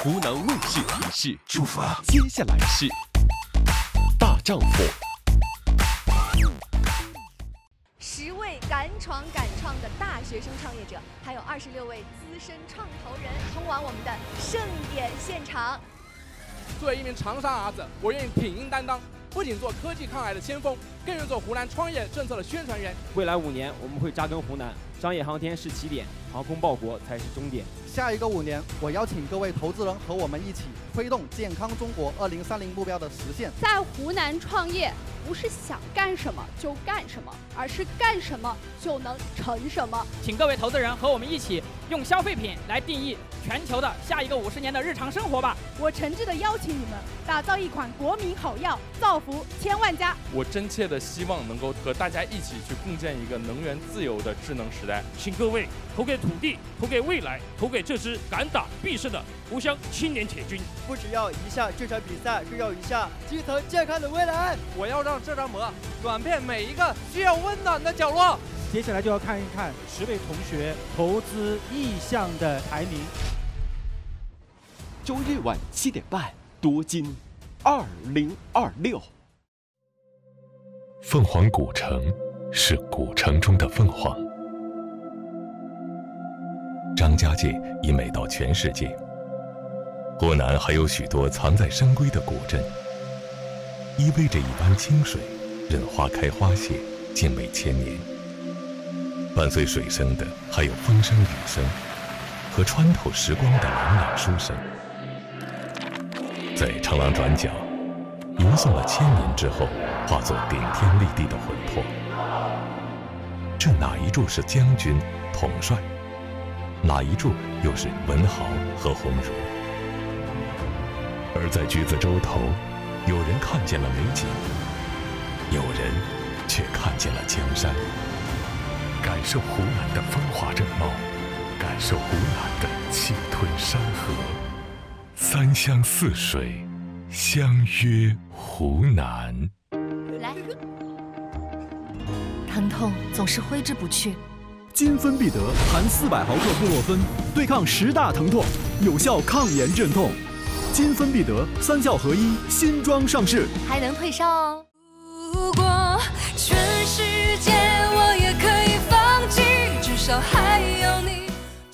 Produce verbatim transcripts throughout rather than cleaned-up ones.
湖南卫视提示：出发，接下来是大丈夫。 十位敢闯敢创的大学生创业者，还有二十六位资深创投人，通往我们的盛典现场。 作为一名长沙儿子，我愿意挺膺担当，不仅做科技抗癌的先锋，更愿做湖南创业政策的宣传员。 未来五年，我们会扎根湖南，商业航天是起点，航空报国才是终点。 下一个五年，我邀请各位投资人和我们一起推动健康中国二零三零目标的实现。 在湖南创业，不是想干什么就干什么，而是干什么就能成什么。 请各位投资人和我们一起用消费品来定义全球的下一个五十年的日常生活吧。 我诚挚地邀请你们打造一款国民好药，造福千万家。 我真切的希望能够和大家一起去共建一个能源自由的智能时代。 请各位投给土地，投给未来，投给这支敢打必胜的湖湘青年铁军。 不只要一下这场比赛，更要一下基层健康的未来。 我要让这张膜转遍每一个需要温暖的角落。 接下来就要看一看十位同学投资意向的排名。 周日晚七点半，多金二零二六。 凤凰古城是古城中的凤凰。张家界已美到全世界。湖南还有许多藏在深闺的古镇，依偎着一湾清水，任花开花谢，静美千年。伴随水声的还有风声雨声，和穿透时光的朗朗书声。在长廊转角，吟诵了千年之后，化作顶天立地的魂魄。这哪一柱是将军统帅，哪一柱又是文豪和鸿儒？而在橘子洲头，有人看见了美景，有人却看见了江山。感受湖南的风华正茂，感受湖南的气吞山河。三湘四水，相约湖南。 来，疼痛总是挥之不去。 金芬必得含四百毫克布洛芬，对抗十大疼痛，有效抗炎镇痛。金芬必得三效合一，新装上市， 还能退烧哦。 如果全世界我也可以放弃，至少还有你。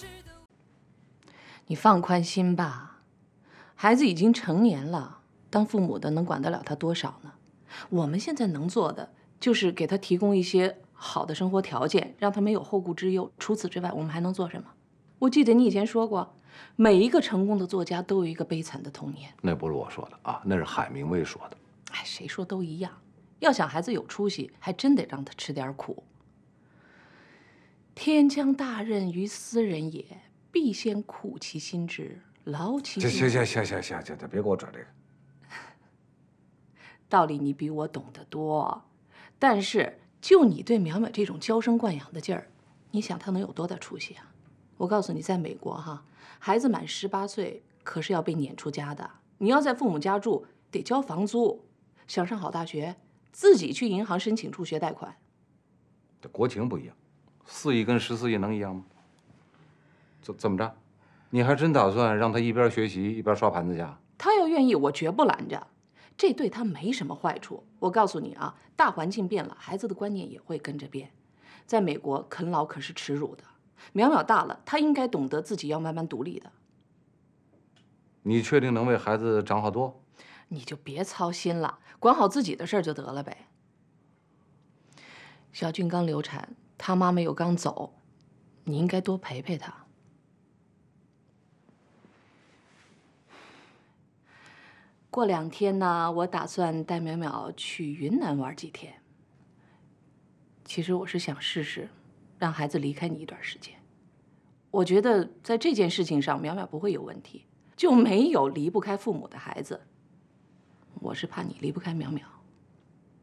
你放宽心吧，孩子已经成年了，当父母的能管得了他多少呢？我们现在能做的就是给他提供一些好的生活条件，让他没有后顾之忧。除此之外，我们还能做什么？我记得你以前说过，每一个成功的作家都有一个悲惨的童年。 那不是我说的啊，那是海明威说的。 哎，谁说都一样。要想孩子有出息，还真得让他吃点苦。天将大任于斯人也，必先苦其心志，劳其筋骨。 行行行行行行行，别给我转这个。 道理你比我懂得多，但是就你对淼淼这种娇生惯养的劲儿，你想她能有多大出息啊？我告诉你，在美国哈，孩子满十八岁可是要被撵出家的。你要在父母家住，得交房租。想上好大学，自己去银行申请助学贷款。 这国情不一样，四亿跟十四亿能一样吗？怎怎么着？你还真打算让他一边学习一边刷盘子去？ 他要愿意，我绝不拦着。这对他没什么坏处。我告诉你啊，大环境变了，孩子的观念也会跟着变。在美国，啃老可是耻辱的。淼淼大了，他应该懂得自己要慢慢独立的。 你确定能为孩子长好多？ 你就别操心了，管好自己的事儿就得了呗。小俊刚流产，他妈妈又刚走，你应该多陪陪他。过两天呢，我打算带淼淼去云南玩几天。其实我是想试试，让孩子离开你一段时间。我觉得在这件事情上，淼淼不会有问题，就没有离不开父母的孩子。我是怕你离不开淼淼。